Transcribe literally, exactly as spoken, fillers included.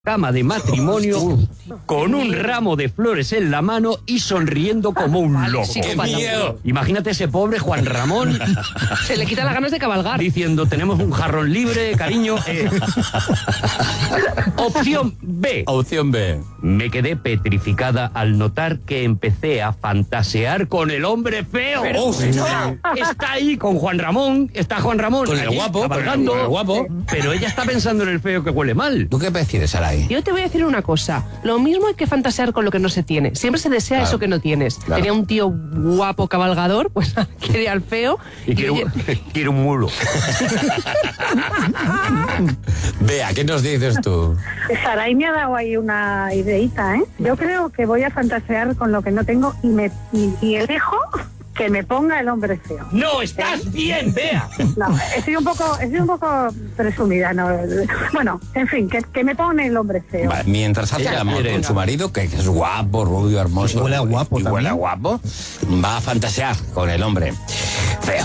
cama de matrimonio con un ramo de flores en la mano y sonriendo como un loco. ¡Qué miedo! Imagínate ese pobre Juan Ramón. Se le quitan las ganas de cabalgar. Diciendo, tenemos un jarrón libre, cariño. Eh. Opción B. Opción B. Me quedé petrificada al notar que empecé a fantasear con el hombre feo. Pero, oh, señora. Está ahí con Juan Ramón, está Juan Ramón. Con el allí, guapo, cabalgando, con el guapo. Pero ella está pensando en el feo que huele mal. ¿Tú qué prefieres, Saray? Yo te voy a decir una cosa. Lo mismo hay que fantasear con lo que no se tiene. Siempre se desea Claro. eso que no tienes. Claro. Tenía un tío guapo cabalgador, pues quiere al feo. Y quiere un, quiere un mulo. Bea, ¿qué nos dices tú? Saray me ha dado ahí una ideita, ¿eh? Yo creo que voy a fantasear con lo que no tengo y me y, y elijo que me ponga el hombre feo. No, estás bien, Bea. No, he sido un poco, he sido un poco presumida, ¿no? Bueno, en fin, que, que me pone el hombre feo. Vale, mientras hace Ella el amor quiere- con su marido, que es guapo, rubio, hermoso. Y huele a guapo y huele a también. guapo, va a fantasear con el hombre.